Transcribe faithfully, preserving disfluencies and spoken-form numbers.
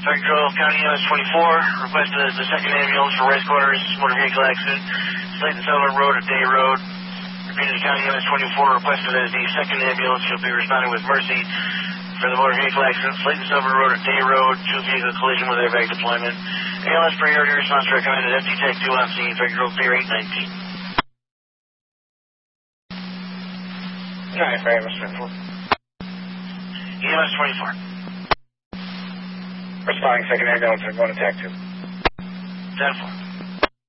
Fire Control, County U S twenty-four, request the, the second ambulance for Rice Corners, motor vehicle accident, Slayton Sullivan Road or Day Road. Repeated to County U S twenty-four, requested as the second ambulance. You'll be responding with Mercy for the motor vehicle accident, Slayton Sullivan Road or Day Road, two vehicle collision with airbag deployment. A L S priority response recommended, F T Tech two on scene, Fire Control clear eight nineteen. Alright, Fire Mister twenty-four. E M S twenty-four. Responding second ambulance, I'm going to attack two. ten four.